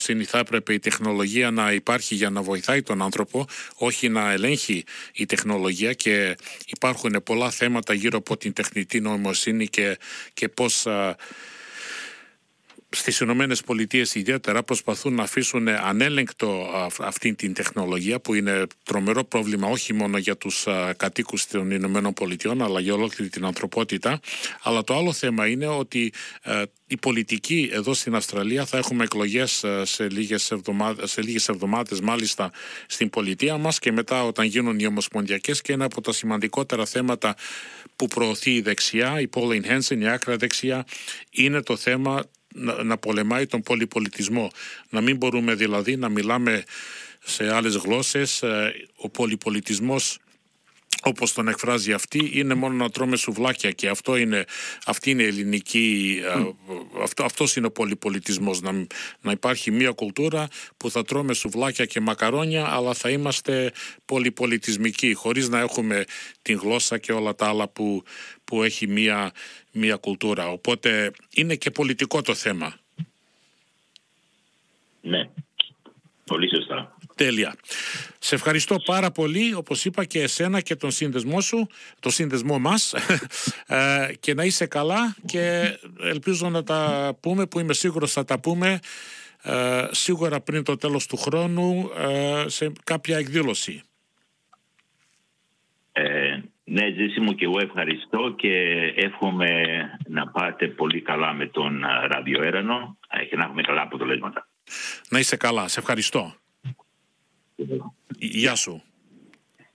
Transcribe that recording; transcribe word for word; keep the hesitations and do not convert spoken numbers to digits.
θα έπρεπε η τεχνολογία να υπάρχει για να βοηθάει τον άνθρωπο, όχι να ελέγχει η τεχνολογία, και υπάρχουν πολλά θέματα γύρω από την τεχνητή νοημοσύνη και, και πώς α, στις Ηνωμένες Πολιτείες ιδιαίτερα προσπαθούν να αφήσουν ανέλεγκτο αυτή την τεχνολογία, που είναι τρομερό πρόβλημα όχι μόνο για τους α, κατοίκους των Ηνωμένων Πολιτειών, αλλά για ολόκληρη την ανθρωπότητα. Αλλά το άλλο θέμα είναι ότι α, η πολιτική εδώ στην Αυστραλία, θα έχουμε εκλογές σε λίγες εβδομάδες, σε λίγες εβδομάδες μάλιστα στην πολιτεία μας, και μετά όταν γίνουν οι ομοσπονδιακές, και ένα από τα σημαντικότερα θέματα που προωθεί η δεξιά, η Pauline Hanson, η άκρα δεξιά, είναι το θέμα να, να πολεμάει τον πολυπολιτισμό. Να μην μπορούμε δηλαδή να μιλάμε σε άλλες γλώσσες. Ο πολυπολιτισμός, όπως τον εκφράζει αυτή, είναι μόνο να τρώμε σουβλάκια, και αυτό είναι, αυτή είναι ελληνική, mm. αυτό, αυτός είναι ο πολυπολιτισμός, να, να υπάρχει μια κουλτούρα που θα τρώμε σουβλάκια και μακαρόνια, αλλά θα είμαστε πολυπολιτισμικοί, χωρίς να έχουμε την γλώσσα και όλα τα άλλα που, που έχει μια, μια κουλτούρα. Οπότε είναι και πολιτικό το θέμα. Ναι, πολύ σωστά. Τέλεια. Σε ευχαριστώ πάρα πολύ, όπως είπα, και εσένα και τον σύνδεσμό σου, το σύνδεσμό μας, και να είσαι καλά, και ελπίζω να τα πούμε, που είμαι σίγουρος θα τα πούμε σίγουρα πριν το τέλος του χρόνου σε κάποια εκδήλωση. Ε, ναι, Ζήση μου, και εγώ ευχαριστώ, και εύχομαι να πάτε πολύ καλά με τον ραδιοέρανο και να έχουμε καλά αποτελέσματα. Να είσαι καλά. Σε ευχαριστώ. Γεια σου.